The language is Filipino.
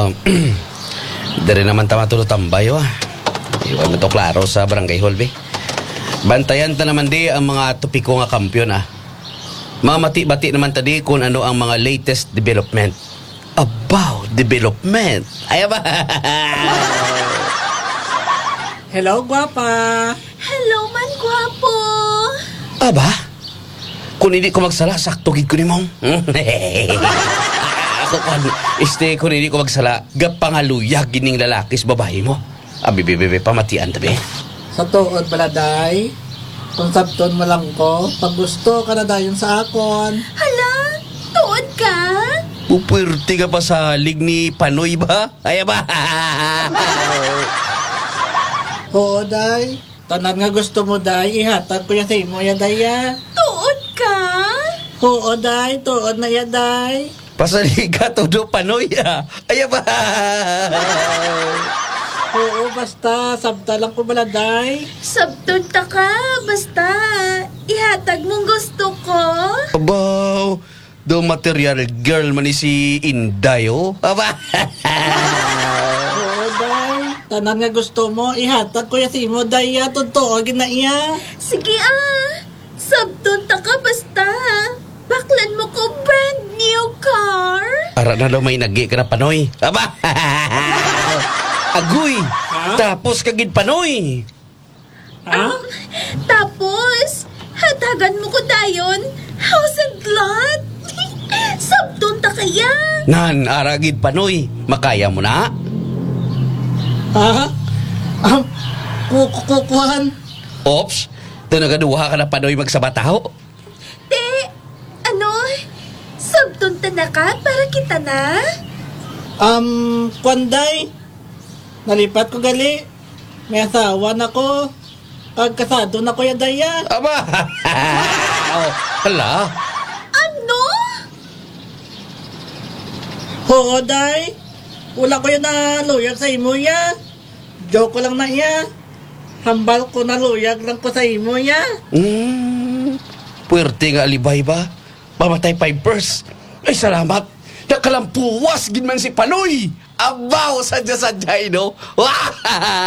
Dari naman tama tulo tambayo ah. Iwan mo to klaro sa barangay hall, be. Bantayan ta naman di ang mga tupiko nga kampyon ah. Mga mati-bati naman tadi kung ano ang mga latest development. About development. Ay ba? Hello, gwapa. Hello man, gwapo. Aba? Kung hindi ko magsala, sakto gid ko ni mong. Ako kan, kung hindi ko magsala, gapangaluyag gining lalaki sa babae mo. Abi, bebe, pamatian tabi. Sa tuod baladay, kung sabton mo lang ko, pag gusto ka na dayon sa akon. Hala, tuod ka? Pupwerte ka pa sa lig ni Panoy ba? Ay ba? Oo, day. Tanan nga gusto mo, day. Ihatag ko yan sa imo, ya, day, ya. Tuod ka? Oo, day. Tuod na, ya, day. Pasaliga todo Panoy ah. Ay ba? Oo, basta. Sabta lang ko baladay. Sabtod ta ka, basta. Ihatag mong gusto ko. Abaw, do material girl man ni si Inday oh. Aba. Oo, day. Tanan nga gusto mo, ihatag ko yan sa imo, day, ya. Totoo, gina, iya. Sige ah, sabtod ta ka, basta. Baklan mo ko brand new car. Para na daw may nagi ka na Panoy. Aba. Agoy. Tapos kagid Panoy. Ha? Tapos, hatagan mo ko dayon, house and lot. Sabtod ta kaya. Nan, aragid Panoy. Makaya mo na? Ha? Kukuhan. Ops, nagaduha ka na Panoy magsabataho. Te, ano? Sabtod ta na ka para kita na? Kwanday. Nalipat ko gali. May asawa na ko. Pagkasado na ko ya, daya. Aba. Oh, hala. Ano? Oo, day. Wala ko yan na luyag sa imo, ya. Joke ko lang na, ya. Hambal ko na luyag lang ko sa imo, ya. Puwerte nga alibay ba? Mamatay 5 Ay, salamat. Nakalampuwas gin man si Panoy. Abaw, sadya-sadya, no?